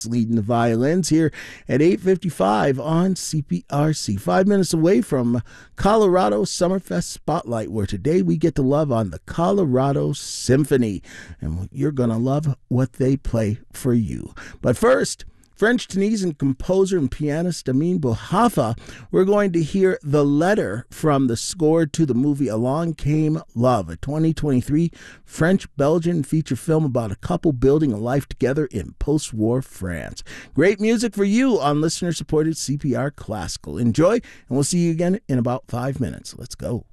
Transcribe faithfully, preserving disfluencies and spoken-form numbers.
leading the violins here at eight fifty-five on C P R C. Five minutes away from Colorado Summerfest Spotlight, where today we get to love on the Colorado Symphony. And you're going to love what they play for you. But first, French-Tunisian composer and pianist Amin Bouhafa, we're going to hear The Letter from the score to the movie Along Came Love, a twenty twenty-three French-Belgian feature film about a couple building a life together in post-war France. Great music for you on listener-supported C P R Classical. Enjoy, and we'll see you again in about five minutes. Let's go.